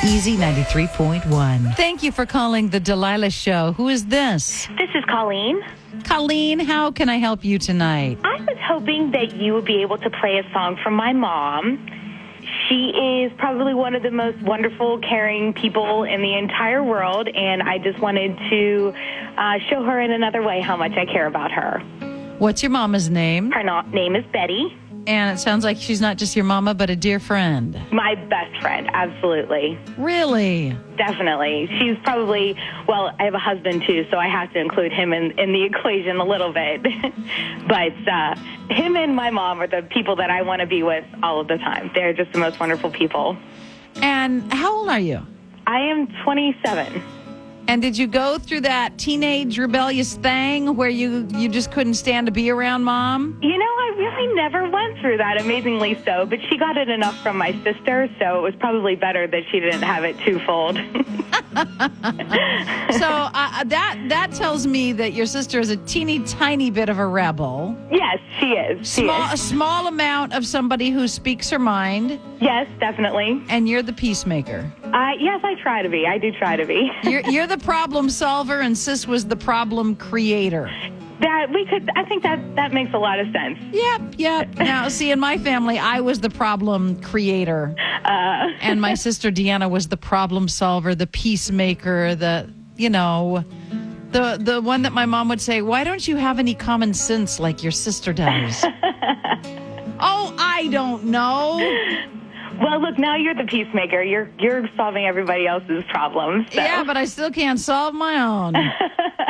Easy 93.1. Thank you for calling the Delilah Show. Who is this? This is Colleen. Colleen, how can I help you tonight? I was hoping that you would be able to play a song from my mom. She is probably one of the most wonderful, caring people in the entire world, and I just wanted to show her in another way how much I care about her. What's your mama's name? Her name is Betty. And it sounds like she's not just your mama, but a dear friend. My best friend, absolutely. Really? Definitely. She's probably, well, I have a husband too, so I have to include him in the equation a little bit. But him and my mom are the people that I want to be with all of the time. They're just the most wonderful people. And how old are you? I am 27. And did you go through that teenage rebellious thing where you just couldn't stand to be around mom? You know, I really never went through that, amazingly so, but she got it enough from my sister, so it was probably better that she didn't have it twofold. So that tells me that your sister is a teeny tiny bit of a rebel. Yes, she is. A small amount of somebody who speaks her mind. Yes, definitely. And you're the peacemaker. Yes, I try to be. I do try to be. You're the problem solver, and Sis was the problem creator. I think that makes a lot of sense. Yep. Now, see, in my family, I was the problem creator. And my sister Deanna was the problem solver, the peacemaker, the one that my mom would say, why don't you have any common sense like your sister does? Oh, I don't know. Well, look, now you're the peacemaker. You're solving everybody else's problems. So. Yeah, but I still can't solve my own.